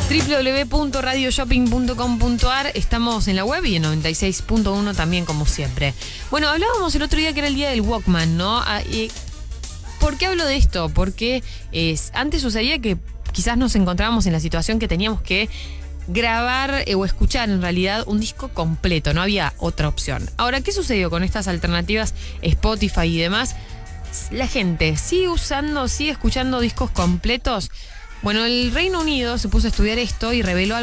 www.radioshopping.com.ar. Estamos en la web y en 96.1 también, como siempre. Bueno, hablábamos el otro día que era el día del Walkman, ¿no? ¿Por qué hablo de esto? Porque antes sucedía que quizás nos encontrábamos en la situación que teníamos que grabar o escuchar en realidad un disco completo, no había otra opción. Ahora, ¿qué sucedió con estas alternativas Spotify y demás? La gente sigue escuchando discos completos. Bueno, el Reino Unido se puso a estudiar esto y reveló